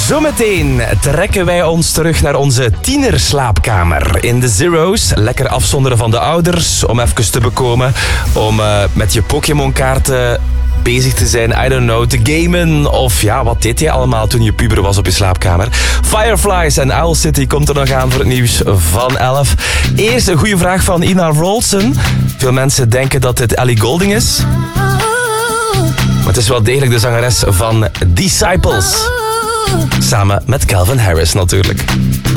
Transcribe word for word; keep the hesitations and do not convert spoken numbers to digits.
Zometeen trekken wij ons terug naar onze tienerslaapkamer. In de Zero's, lekker afzonderen van de ouders, om even te bekomen. Om uh, met je Pokémon-kaarten bezig te zijn, I don't know, te gamen. Of ja, wat deed jij allemaal toen je puber was op je slaapkamer? Fireflies en Owl City komt er nog aan voor het nieuws van elf. Eerst een goede vraag van Ina Rolson. Veel mensen denken dat dit Ellie Goulding is. Maar het is wel degelijk de zangeres van Disciples. Samen met Calvin Harris natuurlijk.